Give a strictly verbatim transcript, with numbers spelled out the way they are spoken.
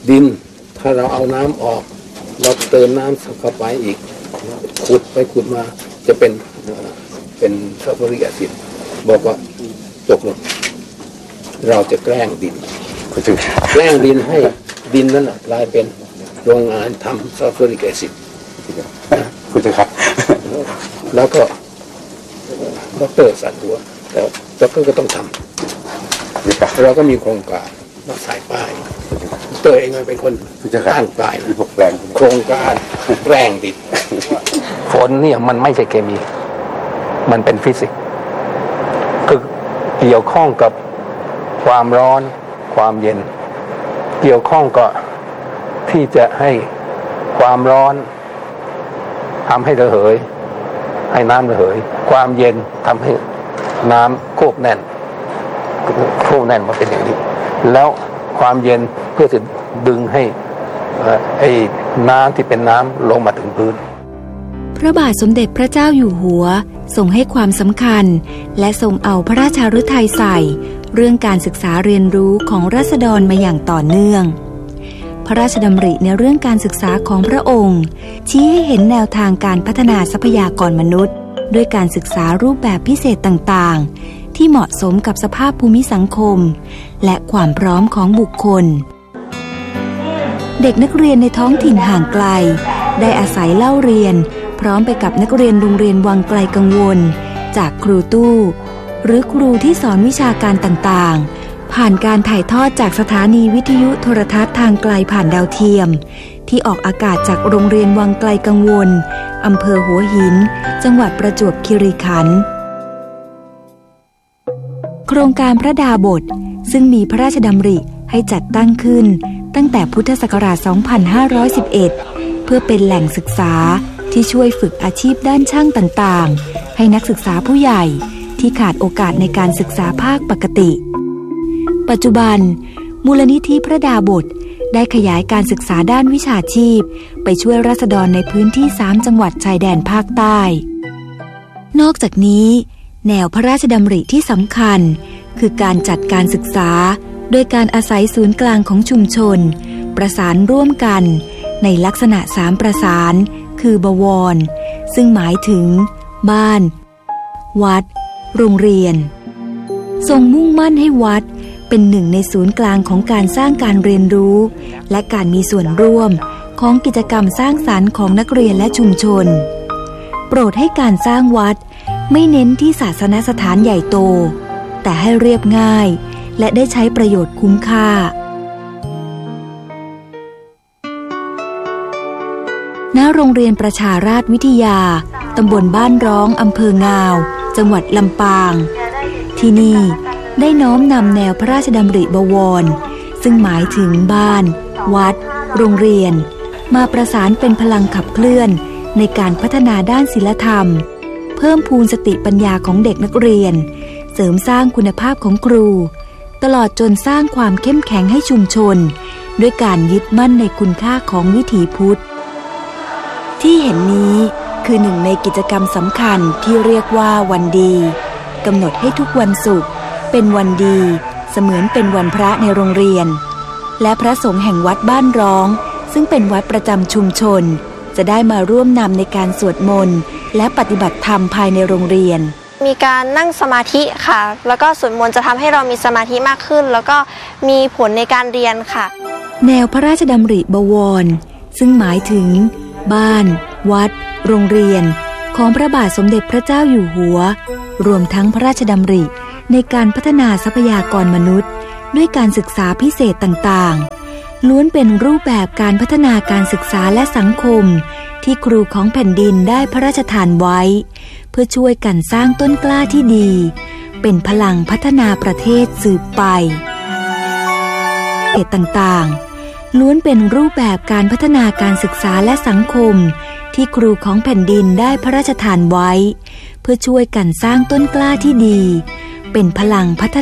ดินถ้าเราเอาน้ำออกเราเติมน้ำเข้าไปอีกขุดไปขุดมาจะเป็นเป็นซัลฟูริกแอซิดบอกว่าตกลงเราจะแกล้งดินแกล้งดินให้ดินนั้นกลายเป็นโรงงานทำซัลฟูริกแอซิดคุณจะครับแล้วก็ดร.สัตว์ตัวแต่ดร.ก็ต้องทำเราก็มีโครงการมาใส่ป้ายดร.เองเป็นคนตั้งป้ายโครงการแกล้งดินฝนเนี่ยมันไม่ใช่เคมีมันเป็นฟิสิกส์คือเกี่ยวข้องกับความร้อนความเย็นเกี่ยวข้องกับที่จะให้ความร้อนทำให้ระเหยให้น้ำระเหยความเย็นทำให้น้ำควบแน่นควบแน่นมาเป็นอย่างนี้แล้วความเย็นเพื่อจะดึงให้ไอ้น้ำที่เป็นน้ำลงมาถึงพื้นพระบาทสมเด็จพระเจ้าอยู่หัวทรงให้ความสำคัญและทรงเอาพระราชฤทัยใส่เรื่องการศึกษาเรียนรู้ของราษฎรมาอย่างต่อเนื่องพระราชดำริในเรื่องการศึกษาของพระองค์ชี้ให้เห็นแนวทางการพัฒนาทรัพยากรมนุษย์ด้วยการศึกษารูปแบบพิเศษต่างๆที่เหมาะสมกับสภาพภูมิสังคมและความพร้อมของบุคคลเด็กนักเรียนในท้องถิ่นห่างไกลได้อาศัยเล่าเรียนพร้อมไปกับนักเรียนโรงเรียนวังไกลกังวลจากครูตู้หรือครูที่สอนวิชาการต่างๆผ่านการถ่ายทอดจากสถานีวิทยุโทรทัศน์ทางไกลผ่านดาวเทียมที่ออกอากาศจากโรงเรียนวังไกลกังวลอำเภอหัวหินจังหวัดประจวบคีรีขันธ์โครงการพระดาบทซึ่งมีพระราชดำริให้จัดตั้งขึ้นตั้งแต่พุทธศักราช สองพันห้าร้อยสิบเอ็ด เพื่อเป็นแหล่งศึกษาที่ช่วยฝึกอาชีพด้านช่างต่างๆให้นักศึกษาผู้ใหญ่ที่ขาดโอกาสในการศึกษาภาคปกติปัจจุบันมูลนิธิพระดาบทได้ขยายการศึกษาด้านวิชาชีพไปช่วยราษฎรในพื้นที่สามจังหวัดชายแดนภาคใต้นอกจากนี้แนวพระราชดำริที่สำคัญคือการจัดการศึกษาโดยการอาศัยศูนย์กลางของชุมชนประสานร่วมกันในลักษณะสามประสานคือบวรซึ่งหมายถึงบ้านวัดโรงเรียนทรงมุ่งมั่นให้วัดเป็นหนึ่งในศูนย์กลางของการสร้างการเรียนรู้และการมีส่วนร่วมของกิจกรรมสร้างสรรค์ของนักเรียนและชุมชนโปรดให้การสร้างวัดไม่เน้นที่ศาสนสถานใหญ่โตแต่ให้เรียบง่ายและได้ใช้ประโยชน์คุ้มค่าณโรงเรียนประชาราษฎร์วิทยาตำบลบ้านร้องอำเภองาวจังหวัดลำปางที่นี่ได้น้อมนำแนวพระราชดำริบวรซึ่งหมายถึงบ้านวัดโรงเรียนมาประสานเป็นพลังขับเคลื่อนในการพัฒนาด้านศีลธรรมเพิ่มพูนสติปัญญาของเด็กนักเรียนเสริมสร้างคุณภาพของครูตลอดจนสร้างความเข้มแข็งให้ชุมชนด้วยการยึดมั่นในคุณค่าของวิถีพุทธที่เห็นนี้คือหนึ่งในกิจกรรมสำคัญที่เรียกว่าวันดีกำหนดให้ทุกวันศุกร์เป็นวันดีเสมือนเป็นวันพระในโรงเรียนและพระสงฆ์แห่งวัดบ้านร้องซึ่งเป็นวัดประจำชุมชนจะได้มาร่วมนำในการสวดมนต์และปฏิบัติธรรมภายในโรงเรียนมีการนั่งสมาธิค่ะแล้วก็สวดมนต์จะทำให้เรามีสมาธิมากขึ้นแล้วก็มีผลในการเรียนค่ะแนวพระราชดำริบวรซึ่งหมายถึงบ้านวัดโรงเรียนของพระบาทสมเด็จพระเจ้าอยู่หัวรวมทั้งพระราชดำริในการพัฒนาทรัพยากรมนุษย์ด้วยการศึกษาพิเศษต่างๆล้วนเป็นรูปแบบการพัฒนาการศึกษาและสังคมที่ครูของแผ่นดินได้พระราชทานไว้เพื่อช่วยกันสร้างต้นกล้าที่ดีเป็นพลังพัฒนาประเทศสืบไปเหตุต่างๆล้วนเป็นรูปแบบการพัฒนาการศึกษาและสังคมที่ครูของแผ่นดินได้พระราชทานไว้เพื่อช่วยกันสร้างต้นกล้าที่ดีเป็นพลังพัฒ